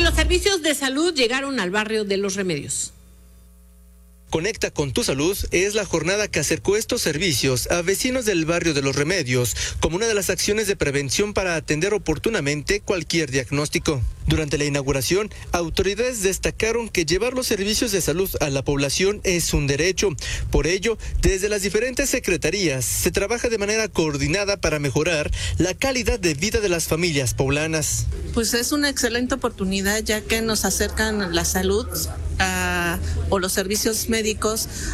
y los servicios de salud llegaron al barrio de Los Remedios. Conecta con tu salud es la jornada que acercó estos servicios a vecinos del barrio de Los Remedios como una de las acciones de prevención para atender oportunamente cualquier diagnóstico. Durante la inauguración, autoridades destacaron que llevar los servicios de salud a la población es un derecho. Por ello, desde las diferentes secretarías se trabaja de manera coordinada para mejorar la calidad de vida de las familias poblanas. Pues es una excelente oportunidad ya que nos acercan la salud o los servicios médicos